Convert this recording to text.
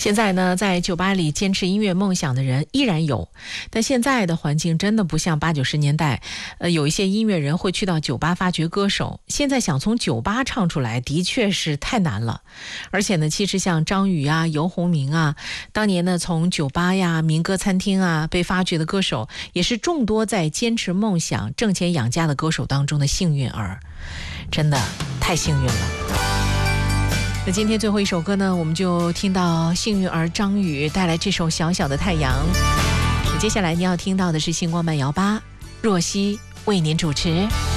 现在呢，在酒吧里坚持音乐梦想的人依然有，但现在的环境真的不像80、90年代，有一些音乐人会去到酒吧发掘歌手，现在想从酒吧唱出来，的确是太难了。而且呢，其实像张宇啊、游鸿明啊，当年呢从酒吧呀、民歌餐厅啊被发掘的歌手，也是众多在坚持梦想、挣钱养家的歌手当中的幸运儿，真的太幸运了。那今天最后一首歌呢，我们就听到幸运儿张宇带来这首《小小的太阳》。接下来你要听到的是星光慢摇吧，若曦为您主持。